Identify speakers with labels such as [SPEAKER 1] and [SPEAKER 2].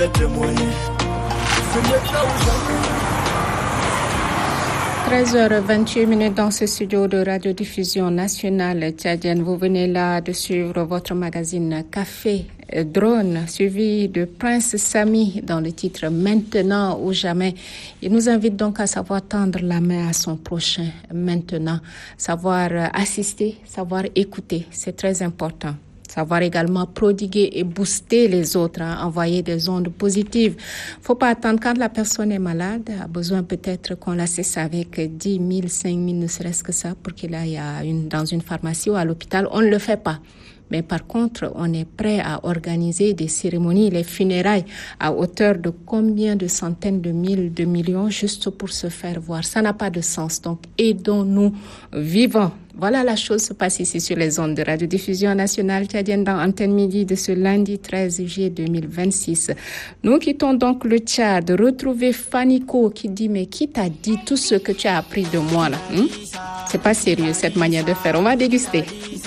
[SPEAKER 1] 13h28 dans ce studio de radiodiffusion nationale tchadienne. Vous venez là de suivre votre magazine Café Drone, suivi de Prince Samy dans le titre Maintenant ou jamais. Il nous invite donc à savoir tendre la main à son prochain maintenant, savoir assister, savoir écouter, c'est très important. Savoir également prodiguer et booster les autres, envoyer des ondes positives. Faut pas attendre quand la personne est malade, a besoin peut-être qu'on l'assiste avec 10 000, 5 000, ne serait-ce que ça, pour qu'il aille dans une pharmacie ou à l'hôpital. On ne le fait pas. Mais par contre, on est prêt à organiser des cérémonies, les funérailles, à hauteur de combien de centaines de mille, de millions, juste pour se faire voir. Ça n'a pas de sens. Donc, aidons-nous vivants. Voilà la chose se passe ici sur les ondes de radiodiffusion nationale tchadienne dans Antenne Midi de ce lundi 13 juillet 2026. Nous quittons donc le Tchad. Retrouvez Faniko qui dit « Mais qui t'a dit tout ce que tu as appris de moi là C'est pas sérieux cette manière de faire. On va déguster. »